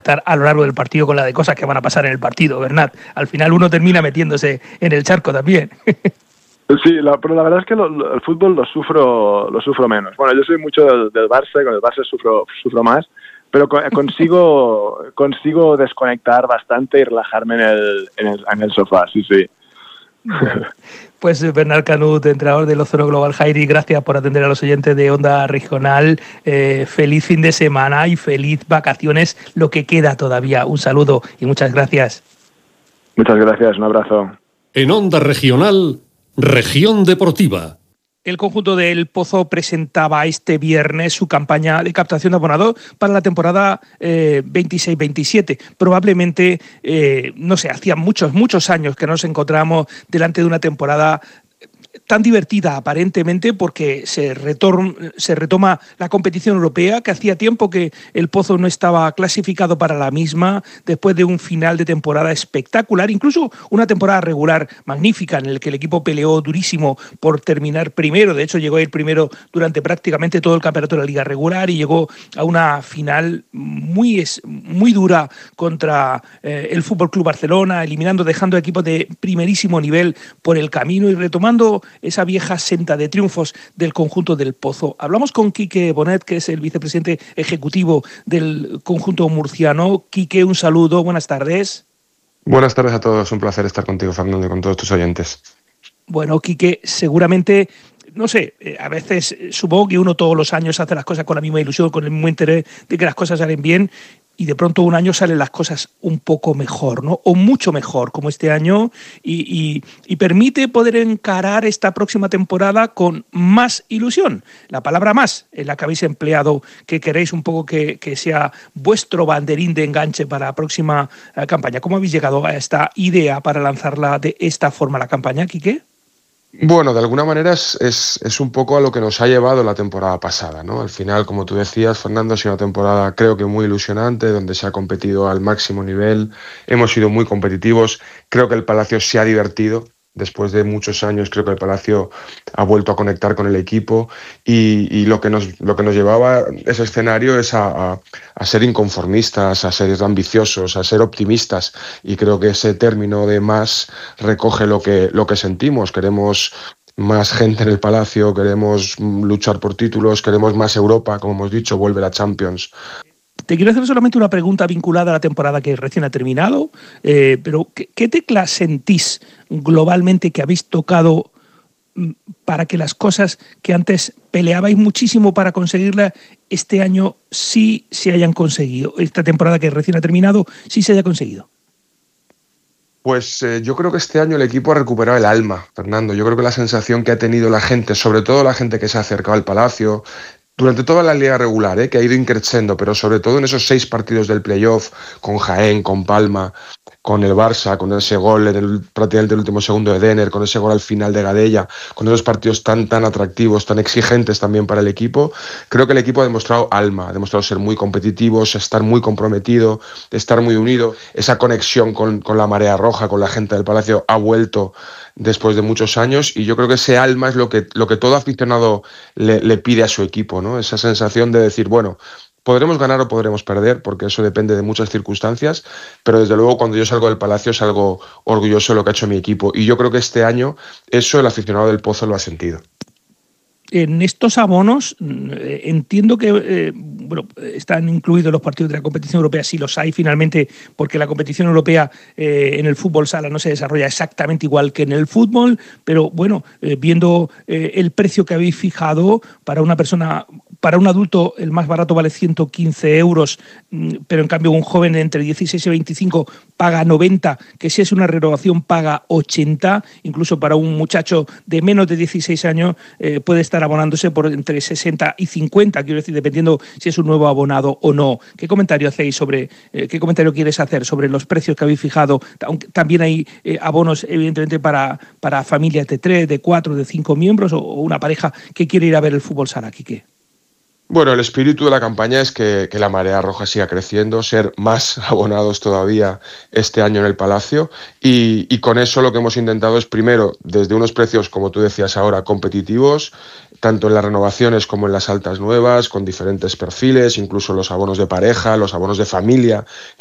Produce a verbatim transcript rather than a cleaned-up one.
estar a lo largo del partido con la de cosas que van a pasar en el partido, Bernat. Al final uno termina metiéndose en el charco también. Sí, la, pero la verdad es que lo, lo, el fútbol lo sufro lo sufro menos. Bueno, yo soy mucho del, del Barça, con el Barça sufro sufro más, pero consigo consigo desconectar bastante y relajarme en el, en el, en el sofá, sí, sí. Bueno, pues Bernat Canut, entrenador del Ozono Global Jairy, gracias por atender a los oyentes de Onda Regional. Eh, feliz fin de semana y feliz vacaciones, lo que queda todavía. Un saludo y muchas gracias. Muchas gracias, un abrazo. En Onda Regional, Región Deportiva. El conjunto del Pozo presentaba este viernes su campaña de captación de abonados para la temporada eh, veintiséis veintisiete. Probablemente, eh, no sé, hacía muchos, muchos años que nos encontramos delante de una temporada tan divertida aparentemente, porque se, retorn, se retoma la competición europea, que hacía tiempo que el Pozo no estaba clasificado para la misma, después de un final de temporada espectacular, incluso una temporada regular magnífica en el que el equipo peleó durísimo por terminar primero. De hecho, llegó a ir primero durante prácticamente todo el campeonato de la liga regular y llegó a una final muy, muy dura contra eh, el F C Barcelona, eliminando, dejando equipos de primerísimo nivel por el camino y retomando esa vieja senda de triunfos del conjunto del Pozo. Hablamos con Quique Bonet, que es el vicepresidente ejecutivo del conjunto murciano. Quique, un saludo, buenas tardes. Buenas tardes a todos, un placer estar contigo, Fernando, y con todos tus oyentes. Bueno, Quique, seguramente, no sé, a veces supongo que uno todos los años hace las cosas con la misma ilusión, con el mismo interés de que las cosas salen bien, y de pronto un año salen las cosas un poco mejor, ¿no? O mucho mejor, como este año, y, y, y permite poder encarar esta próxima temporada con más ilusión. La palabra más es la que habéis empleado, que queréis un poco que, que sea vuestro banderín de enganche para la próxima eh, campaña. ¿Cómo habéis llegado a esta idea para lanzarla de esta forma, la campaña, Quique? Bueno, de alguna manera es, es, es un poco a lo que nos ha llevado la temporada pasada, ¿no? Al final, como tú decías, Fernando, ha sido una temporada creo que muy ilusionante, donde se ha competido al máximo nivel, hemos sido muy competitivos, creo que el Palacio se ha divertido. Después de muchos años creo que el Palacio ha vuelto a conectar con el equipo y, y lo, que nos, lo que nos llevaba ese escenario es a, a, a ser inconformistas, a ser ambiciosos, a ser optimistas, y creo que ese término de más recoge lo que, lo que sentimos. Queremos más gente en el Palacio, queremos luchar por títulos, queremos más Europa, como hemos dicho, vuelve la Champions. Te quiero hacer solamente una pregunta vinculada a la temporada que recién ha terminado, eh, pero ¿qué, ¿qué teclas sentís globalmente que habéis tocado para que las cosas que antes peleabais muchísimo para conseguirlas, este año sí se hayan conseguido? Esta temporada que recién ha terminado, sí se haya conseguido. Pues eh, yo creo que este año el equipo ha recuperado el alma, Fernando. Yo creo que la sensación que ha tenido la gente, sobre todo la gente que se ha acercado al Palacio, durante toda la liga regular, ¿eh? que ha ido increciendo, pero sobre todo en esos seis partidos del playoff, con Jaén, con Palma, con el Barça, con ese gol en el, prácticamente el último segundo de Denner, con ese gol al final de Gadella, con esos partidos tan, tan atractivos, tan exigentes también para el equipo, creo que el equipo ha demostrado alma, ha demostrado ser muy competitivos, estar muy comprometido, estar muy unido. Esa conexión con, con la marea roja, con la gente del Palacio, ha vuelto después de muchos años, y yo creo que ese alma es lo que, lo que todo aficionado le, le pide a su equipo, ¿no? Esa sensación de decir, bueno, podremos ganar o podremos perder, porque eso depende de muchas circunstancias, pero desde luego cuando yo salgo del Palacio salgo orgulloso de lo que ha hecho mi equipo, y yo creo que este año eso el aficionado del Pozo lo ha sentido. En estos abonos eh, entiendo que eh, bueno, están incluidos los partidos de la competición europea, si los hay finalmente, porque la competición europea eh, en el fútbol sala no se desarrolla exactamente igual que en el fútbol, pero bueno, eh, viendo eh, el precio que habéis fijado para una persona, para un adulto el más barato vale ciento quince euros, pero en cambio un joven entre dieciséis y veinticinco paga noventa, que si es una renovación paga ochenta, incluso para un muchacho de menos de dieciséis años eh, puede estar abonándose por entre sesenta y cincuenta, quiero decir, dependiendo si es un nuevo abonado o no. ¿Qué comentario hacéis sobre, eh, qué comentario quieres hacer sobre los precios que habéis fijado? Aunque también hay eh, abonos, evidentemente, para, para familias de tres, de cuatro, de cinco miembros, o, o una pareja que quiere ir a ver el fútbol sala, Quique. Bueno, el espíritu de la campaña es que, que la marea roja siga creciendo, ser más abonados todavía este año en el Palacio y, y con eso lo que hemos intentado es primero, desde unos precios, como tú decías ahora, competitivos, tanto en las renovaciones como en las altas nuevas, con diferentes perfiles, incluso los abonos de pareja, los abonos de familia,